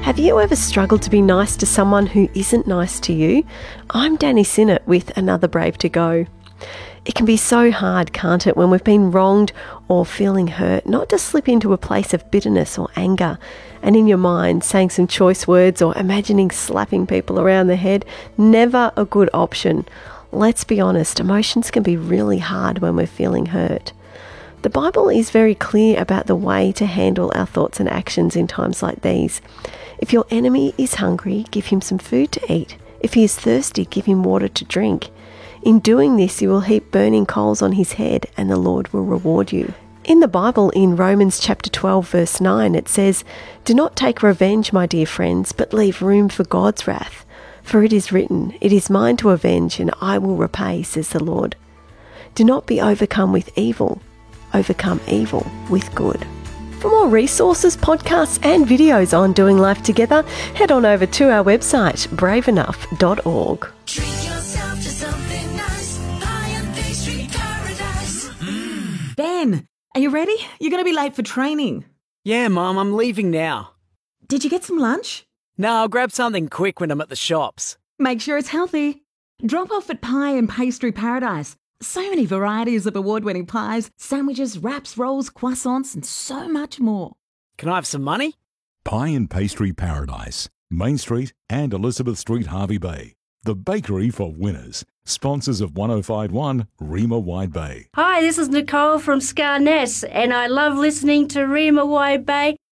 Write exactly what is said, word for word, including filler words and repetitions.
Have you ever struggled to be nice to someone who isn't nice to you? I'm Danny Sinnott with Another Brave to Go. It can be so hard, can't it, when we've been wronged or feeling hurt, not to slip into a place of bitterness or anger, and in your mind saying some choice words or imagining slapping people around the head. Never a good option. Let's be honest, emotions can be really hard when we're feeling hurt. The Bible is very clear about the way to handle our thoughts and actions in times like these. If your enemy is hungry, give him some food to eat. If he is thirsty, give him water to drink. In doing this, you will heap burning coals on his head, and the Lord will reward you. In the Bible, in Romans chapter twelve, verse nine, it says, "Do not take revenge, my dear friends, but leave room for God's wrath. For it is written, 'It is mine to avenge, and I will repay,' says the Lord. Do not be overcome with evil. Overcome evil with good." For more resources, podcasts and videos on doing life together, head on over to our website, brave enough dot org. Treat yourself to something nice. Pie and pastry paradise. Mm. Ben, are you ready? You're going to be late for training. Yeah, Mum, I'm leaving now. Did you get some lunch? No, I'll grab something quick when I'm at the shops. Make sure it's healthy. Drop off at Pie and Pastry Paradise. So many varieties of award-winning pies, sandwiches, wraps, rolls, croissants, and so much more. Can I have some money? Pie and Pastry Paradise, Main Street and Elizabeth Street, Harvey Bay. The bakery for winners. Sponsors of one oh five point one Rima Wide Bay. Hi, this is Nicole from Scarnett, and I love listening to Rima Wide Bay